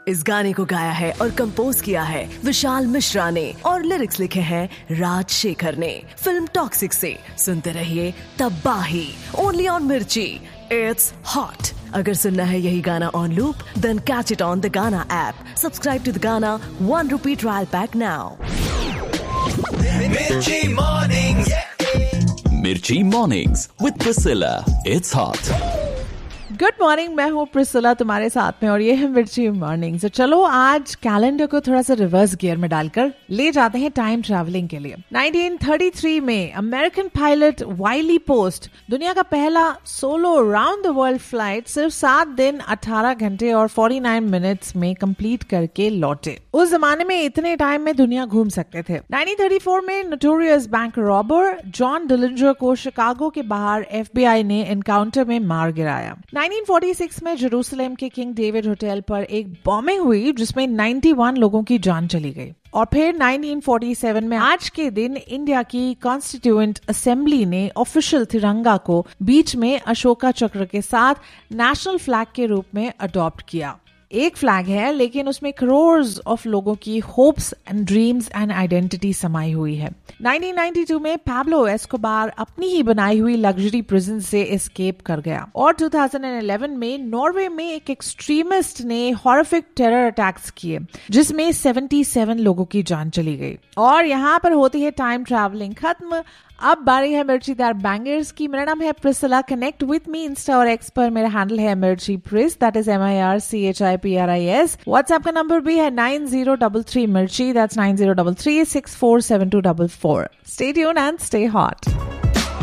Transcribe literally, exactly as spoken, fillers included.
इस गाने को गाया है और कंपोज किया है विशाल मिश्रा ने और लिरिक्स लिखे हैं राज शेखर ने। फिल्म टॉक्सिक से सुनते रहिए तबाही, ओनली ऑन मिर्ची। It's hot. अगर सुनना है यही गाना on loop, then catch it on the गाना ऐप। सब्सक्राइब टू द गाना one rupee trial pack now. Mirchi Mornings. Mirchi Mornings with Priscilla. It's hot. Good morning, मैं हूँ प्रिसिला तुम्हारे साथ में और ये है मिर्ची मॉर्निंग। तो चलो आज कैलेंडर को थोड़ा सा रिवर्स गियर में डालकर ले जाते हैं टाइम ट्रैवलिंग के लिए। नाइनटीन थर्टी थ्री में अमेरिकन पायलट वाइली पोस्ट दुनिया का पहला solo round the world flight सिर्फ सात दिन अठारह घंटे और उनचास मिनट्स में कंप्लीट करके लौटे। उस जमाने में इतने टाइम में दुनिया घूम सकते थे। नाइनटीन थर्टी फोर में notorious bank robber John Dillinger को शिकागो के बाहर एफबीआई ने एनकाउंटर में मार गिराया। नाइनटीन फोर्टी सिक्स में जेरूसलम के किंग डेविड होटल पर एक बॉम्बिंग हुई जिसमें इक्यानवे लोगों की जान चली गई। और फिर नाइनटीन फोर्टी सेवन में आज के दिन इंडिया की कॉन्स्टिट्यूएंट असेंबली ने ऑफिशियल तिरंगा को बीच में अशोका चक्र के साथ नेशनल फ्लैग के रूप में अडॉप्ट किया। एक फ्लैग है लेकिन उसमें करोर्स ऑफ लोगों की hopes and dreams and identity समाई हुई है। नाइनटीन नाइंटी टू में पाब्लो एस्कोबार अपनी ही बनाई हुई लग्जरी प्रिजन से एस्केप कर गया। और टू थाउजेंड इलेवन में नॉर्वे में एक एक्सट्रीमिस्ट ने हॉरिफिक टेरर अटैक्स किए जिसमें सतहत्तर लोगों की जान चली गई। और यहाँ पर होती है टाइम ट्रैवलिंग खत्म। अब बारी है मिर्चीदार बैंगर्स की। मेरा नाम है Priscilla. Connect with me Insta और एक्स पर। मेरा हैंडल है मिर्ची प्रिस, that is M I R C H I P R I S. WhatsApp का नंबर भी है नाइन जीरो थ्री थ्री मिर्ची, that's nine zero three three six four seven to four four. Stay tuned and stay hot.